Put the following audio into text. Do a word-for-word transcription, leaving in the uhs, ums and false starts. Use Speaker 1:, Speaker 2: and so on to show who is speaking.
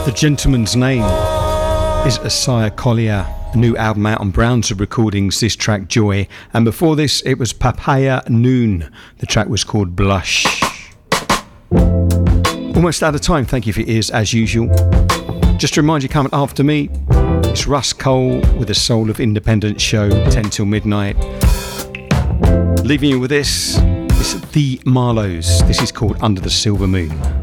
Speaker 1: The gentleman's name is Isaiah Collier. A new album out on Brownswood Recordings, this track Joy. And before this, it was Papaya Noon. The track was called Blush. Almost out of time. Thank you for your ears as usual. Just to remind you, coming after me, it's Russ Cole with the Soul of Independence show, ten till midnight. Leaving you with this, it's The Marlows. This is called Under the Silver Moon.